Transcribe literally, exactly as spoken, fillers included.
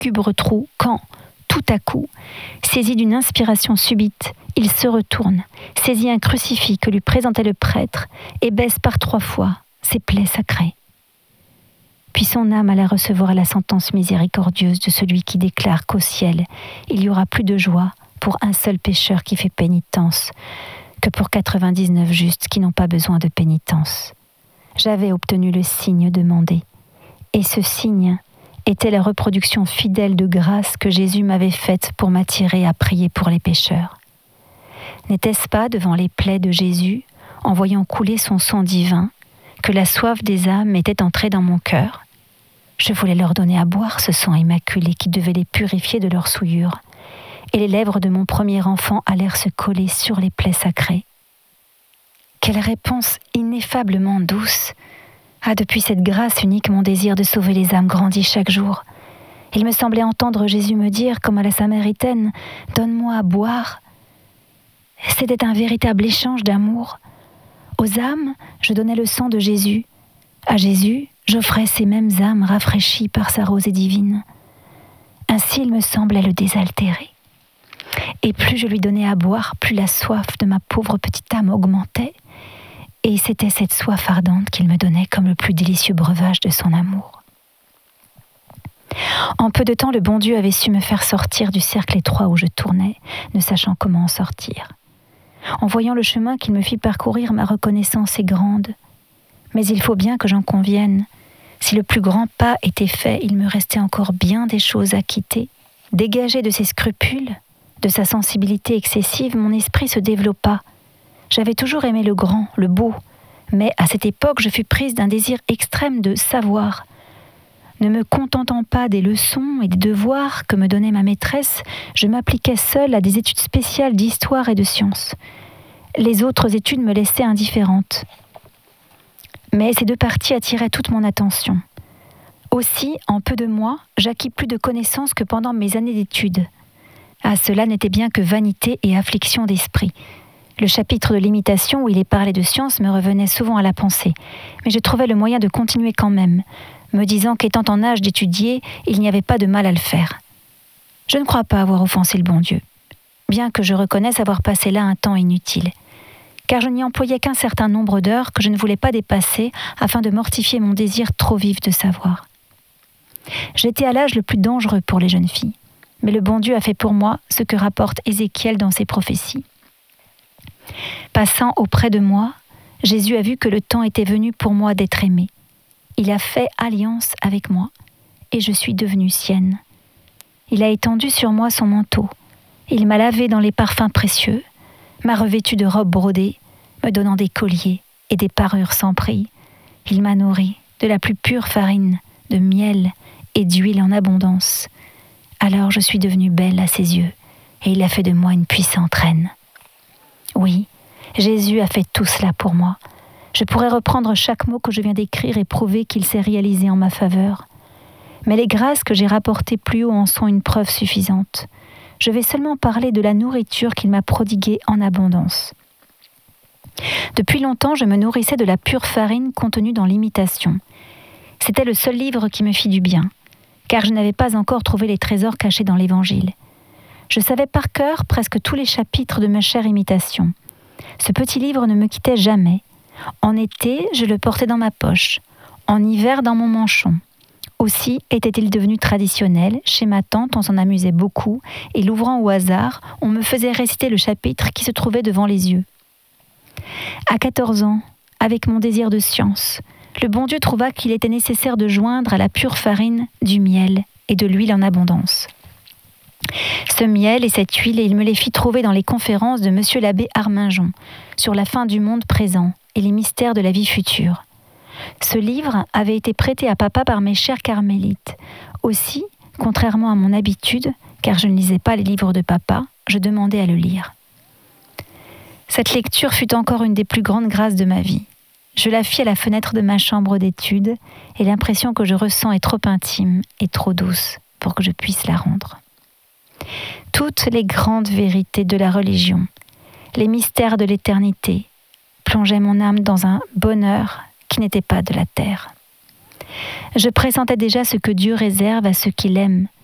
lugubre trou quand, tout à coup, saisi d'une inspiration subite, il se retourne, saisit un crucifix que lui présentait le prêtre et baisse par trois fois ses plaies sacrées. Puis son âme alla recevoir la sentence miséricordieuse de celui qui déclare qu'au ciel, il y aura plus de joie pour un seul pécheur qui fait pénitence que pour quatre-vingt-dix-neuf justes qui n'ont pas besoin de pénitence. J'avais obtenu le signe demandé, et ce signe était la reproduction fidèle de grâce que Jésus m'avait faite pour m'attirer à prier pour les pécheurs. N'était-ce pas devant les plaies de Jésus, en voyant couler son sang divin, que la soif des âmes était entrée dans mon cœur? Je voulais leur donner à boire ce sang immaculé qui devait les purifier de leurs souillures, et les lèvres de mon premier enfant allèrent se coller sur les plaies sacrées. Quelle réponse ineffablement douce! Ah, depuis cette grâce unique, mon désir de sauver les âmes grandit chaque jour. Il me semblait entendre Jésus me dire, comme à la Samaritaine, « Donne-moi à boire ». C'était un véritable échange d'amour. Aux âmes, je donnais le sang de Jésus. À Jésus, j'offrais ces mêmes âmes rafraîchies par sa rosée divine. Ainsi, il me semblait le désaltérer. Et plus je lui donnais à boire, plus la soif de ma pauvre petite âme augmentait. Et c'était cette soif ardente qu'il me donnait comme le plus délicieux breuvage de son amour. En peu de temps, le bon Dieu avait su me faire sortir du cercle étroit où je tournais, ne sachant comment en sortir. En voyant le chemin qu'il me fit parcourir, ma reconnaissance est grande. Mais il faut bien que j'en convienne. Si le plus grand pas était fait, il me restait encore bien des choses à quitter. Dégagé de ses scrupules, de sa sensibilité excessive, mon esprit se développa. J'avais toujours aimé le grand, le beau, mais à cette époque, je fus prise d'un désir extrême de savoir. Ne me contentant pas des leçons et des devoirs que me donnait ma maîtresse, je m'appliquais seule à des études spéciales d'histoire et de sciences. Les autres études me laissaient indifférente. Mais ces deux parties attiraient toute mon attention. Aussi, en peu de mois, j'acquis plus de connaissances que pendant mes années d'études. Ah, cela n'était bien que vanité et affliction d'esprit. Le chapitre de l'imitation où il est parlé de science me revenait souvent à la pensée, mais je trouvais le moyen de continuer quand même, me disant qu'étant en âge d'étudier, il n'y avait pas de mal à le faire. Je ne crois pas avoir offensé le bon Dieu, bien que je reconnaisse avoir passé là un temps inutile, car je n'y employais qu'un certain nombre d'heures que je ne voulais pas dépasser afin de mortifier mon désir trop vif de savoir. J'étais à l'âge le plus dangereux pour les jeunes filles, mais le bon Dieu a fait pour moi ce que rapporte Ézéchiel dans ses prophéties. Passant auprès de moi, Jésus a vu que le temps était venu pour moi d'être aimé. Il a fait alliance avec moi, et je suis devenue sienne. Il a étendu sur moi son manteau. Il m'a lavé dans les parfums précieux, m'a revêtue de robes brodées, me donnant des colliers et des parures sans prix. Il m'a nourrie de la plus pure farine, de miel et d'huile en abondance. Alors je suis devenue belle à ses yeux, et il a fait de moi une puissante reine. Oui, Jésus a fait tout cela pour moi. Je pourrais reprendre chaque mot que je viens d'écrire et prouver qu'il s'est réalisé en ma faveur. Mais les grâces que j'ai rapportées plus haut en sont une preuve suffisante. Je vais seulement parler de la nourriture qu'il m'a prodiguée en abondance. Depuis longtemps, je me nourrissais de la pure farine contenue dans l'imitation. C'était le seul livre qui me fit du bien, car je n'avais pas encore trouvé les trésors cachés dans l'Évangile. Je savais par cœur presque tous les chapitres de ma chère imitation. Ce petit livre ne me quittait jamais. En été, je le portais dans ma poche. En hiver, dans mon manchon. Aussi était-il devenu traditionnel. Chez ma tante, on s'en amusait beaucoup, et l'ouvrant au hasard, on me faisait réciter le chapitre qui se trouvait devant les yeux. À quatorze ans, avec mon désir de science, le bon Dieu trouva qu'il était nécessaire de joindre à la pure farine du miel et de l'huile en abondance. Ce miel et cette huile, il me les fit trouver dans les conférences de monsieur l'abbé Arminjon sur la fin du monde présent et les mystères de la vie future. Ce livre avait été prêté à papa par mes chers carmélites. Aussi, contrairement à mon habitude, car je ne lisais pas les livres de papa, je demandais à le lire. Cette lecture fut encore une des plus grandes grâces de ma vie. Je la fis à la fenêtre de ma chambre d'études, et l'impression que je ressens est trop intime et trop douce pour que je puisse la rendre. Toutes les grandes vérités de la religion, les mystères de l'éternité, plongeaient mon âme dans un bonheur qui n'était pas de la terre. Je pressentais déjà ce que Dieu réserve à ceux qui l'aiment,